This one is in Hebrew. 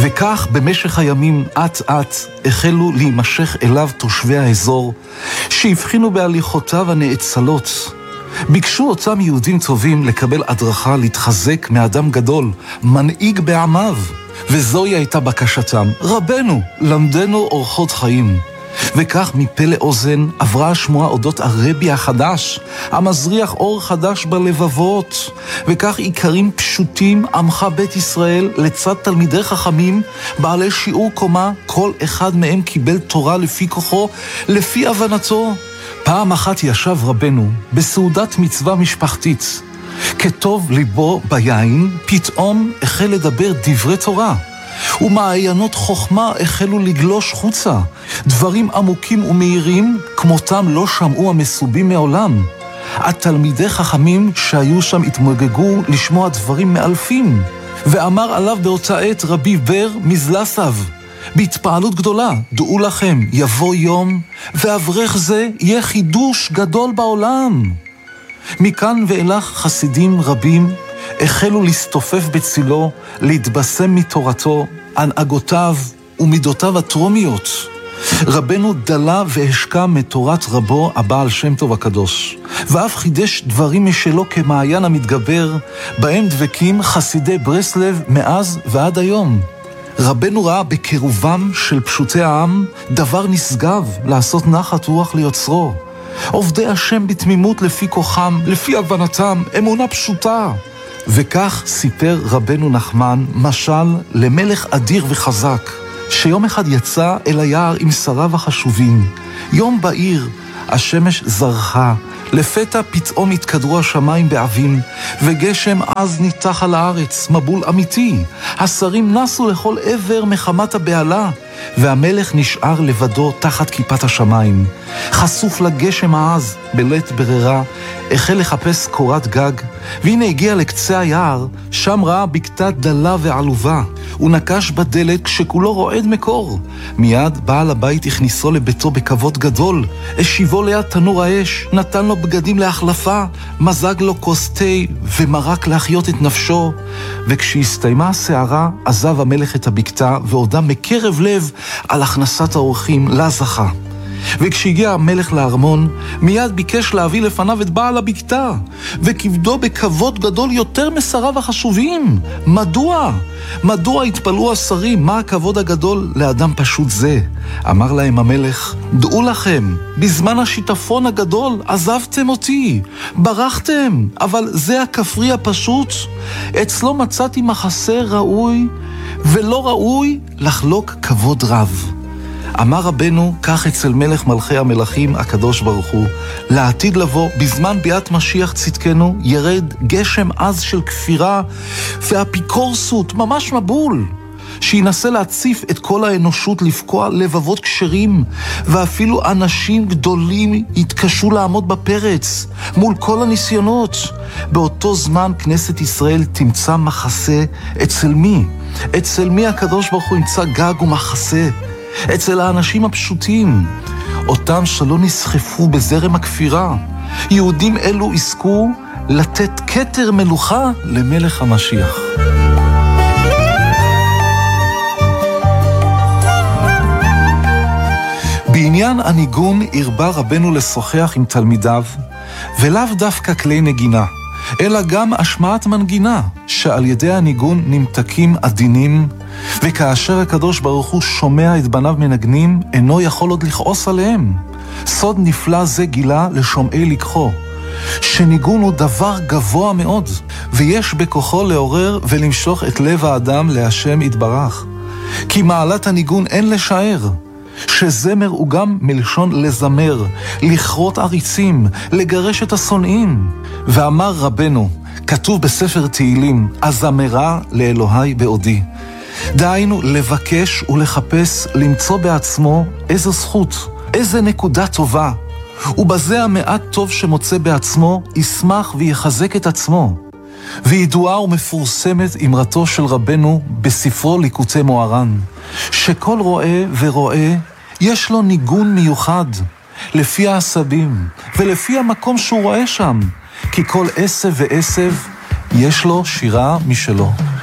וכך במשך הימים אט החלו להימשך אליו תושבי האזור, שהבחינו בהליכותיו הנאצלות. ביקשו אותם יהודים טובים לקבל הדרכה להתחזק מאדם גדול, מנהיג בעמיו. וזוהי הייתה בקשתם, רבנו, למדנו אורחות חיים. וכך מפה לאוזן עברה השמועה אודות הרבי החדש, המזריח אור חדש בלבבות. וכך עיקרים פשוטים עמך בית ישראל לצד תלמידי חכמים, בעלי שיעור קומה, כל אחד מהם קיבל תורה לפי כוחו, לפי הבנתו. פעם אחת ישב רבנו בסעודת מצווה משפחתית. כטוב ליבו ביין, פתאום החל לדבר דברי תורה. ומעיינות חוכמה החלו לגלוש חוצה. דברים עמוקים ומהירים, כמותם לא שמעו המסובים מעולם. התלמידי חכמים שהיו שם התמוגגו לשמוע דברים מאלפים. ואמר עליו באותה עת רבי בר מזלסב, בהתפעלות גדולה, דעו לכם, יבוא יום, ואברך זה יהיה חידוש גדול בעולם. מכאן ואילך חסידים רבים החלו להסתופף בצילו, להתבשם מתורתו, הנהגותיו ומידותיו הטרומיות. רבנו דלה והשקע מתורת רבו הבעל שם טוב הקדוש, ואף חידש דברים משלו כמעיין המתגבר, בהם דבקים חסידי ברסלב מאז ועד היום. רבנו ראה בקירובם של פשוטי העם דבר נשגב לעשות נחת רוח ליוצרו. עובדי השם בתמימות לפי כוחם, לפי הבנתם, אמונה פשוטה. וכך סיפר רבנו נחמן משל למלך אדיר וחזק, שיום אחד יצא אל היער עם שריו החשובים. יום בהיר, השמש זרחה, לפתע פתאום התקדרו השמיים בעבים, וגשם אז ניתח על הארץ, מבול אמיתי. השרים נסו לכל עבר מחמת הבעלה, והמלך נשאר לבדו תחת כיפת השמיים. חשוף לגשם העז, בלית ברירה, החל לחפש קורת גג, והנה הגיע לקצה היער, שם ראה בקתה דלה ועלובה. הוא נקש בדלת כשכולו רועד מקור. מיד בעל הבית הכניסו לביתו בכבוד גדול, השיבו ליד תנור האש, נתן לו בגדים להחלפה, מזג לו כוס תה ומרק להחיות את נפשו. וכשהסתיימה הסערה, עזב המלך את הבקתה והודה מקרב לב על הכנסת האורחים לה זכה. וכשהגיע המלך לארמון, מיד ביקש להביא לפניו את בעל הבקתה, וכבדו בכבוד גדול יותר משריו החשובים. מדוע? מדוע התפלאו השרים? מה הכבוד הגדול לאדם פשוט זה? אמר להם המלך, דעו לכם, בזמן השיטפון הגדול עזבתם אותי, ברחתם, אבל זה הכפרי הפשוט. אצלו מצאתי מחסה ראוי, ולא ראוי לחלוק כבוד רב. אמר רבנו, כך אצל מלך מלכי המלכים הקדוש ברוך הוא, לעתיד לבוא, בזמן ביאת משיח צדקנו, ירד גשם עז של כפירה והפיקורסות, ממש מבול, שינסה להציף את כל האנושות, לפקוע לבבות כשרים, ואפילו אנשים גדולים יתקשו לעמוד בפרץ מול כל הניסיונות. באותו זמן כנסת ישראל תמצא מחסה אצל מי? אצל מי הקדוש ברוך הוא ימצא גג ומחסה? אצל האנשים הפשוטים, אותם שלא נסחפו בזרם הכפירה. יהודים אלו עסקו לתת כתר מלוכה למלך המשיח. בעניין הניגון הרבה רבנו לשוחח עם תלמידיו, ולאו דווקא כלי נגינה, אלא גם השמעת מנגינה, שעל ידי הניגון נמתקים עדינים, וכאשר הקדוש ברוך הוא שומע את בניו מנגנים, אינו יכול עוד לכעוס עליהם. סוד נפלא זה גילה לשומעי לקחו, שניגון הוא דבר גבוה מאוד, ויש בכוחו לעורר ולמשוך את לב האדם להשם יתברך. כי מעלת הניגון אין לשער, שזמר הוא גם מלשון לזמר, לכרות עריצים, לגרש את השונאים. ואמר רבנו, כתוב בספר תהילים, הזמרה לאלוהי בעודי. דהיינו לבקש ולחפש, למצוא בעצמו איזו זכות, איזו נקודה טובה, ובזה המעט טוב שמוצא בעצמו ישמח ויחזק את עצמו. וידועה ומפורסמת אמרתו של רבנו בספרו ליקוטי מוהר"ן, שכל רואה ורואה יש לו ניגון מיוחד, לפי העשבים ולפי המקום שהוא רואה שם, כי כל עשב ועשב יש לו שירה משלו.